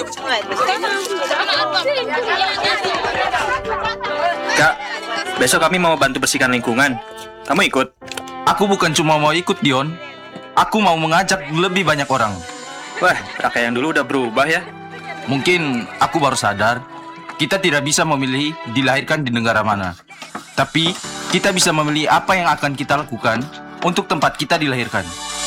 Kak, besok kami mau bantu bersihkan lingkungan. Kamu ikut? Aku bukan cuma mau ikut, Dion. Aku mau mengajak lebih banyak orang. Wah, Raka yang dulu udah berubah ya. Mungkin aku baru sadar, kita tidak bisa memilih dilahirkan di negara mana. Tapi, kita bisa memilih apa yang akan kita lakukan untuk tempat kita dilahirkan.